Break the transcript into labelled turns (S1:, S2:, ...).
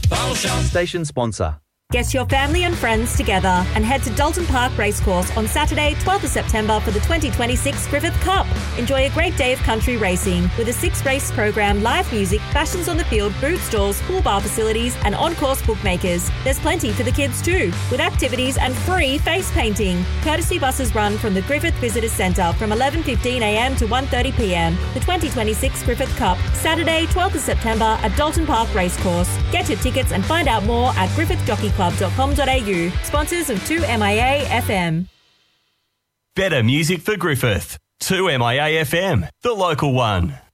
S1: Station sponsor.
S2: Get your family and friends together and head to Dalton Park Racecourse on Saturday, 12th of September for the 2026 Griffith Cup. Enjoy a great day of country racing with a 6-race program, live music, fashions on the field, food stalls, pool bar facilities and on-course bookmakers. There's plenty for the kids too, with activities and free face painting. Courtesy buses run from the Griffith Visitor Centre from 11:15am to 1:30pm. The 2026 Griffith Cup, Saturday, 12th of September at Dalton Park Racecourse. Get your tickets and find out more at griffithjockeyclub.com.au. Sponsors of 2MIA FM.
S3: Better music for Griffith. 2MIA FM, the local one.